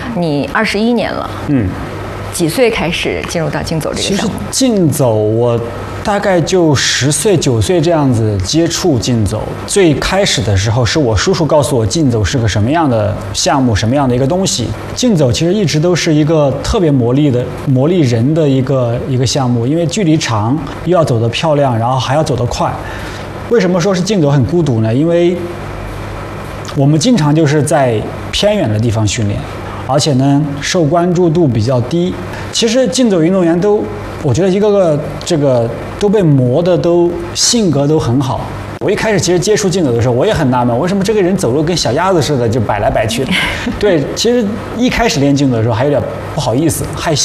你21年了，几岁开始进入到竞走这个项目？ 其实竞走我大概就10岁9岁这样子接触竞走。最开始的时候是我叔叔告诉我竞走是个什么样的项目，什么样的一个东西。竞走其实一直都是一个特别磨砺人的一个项目，因为距离长，又要走得漂亮，然后还要走得快。为什么说是竞走很孤独呢？因为我们经常就是在偏远的地方训练，而且呢受关注度比较低。其实竞走运动员我觉得一个个这个都被磨的都性格都很好。我一开始其实接触竞走的时候，我也很纳闷，为什么这个人走路跟小鸭子似的，就摆来摆去的。对，其实一开始练竞走的时候还有点不好意思、害羞。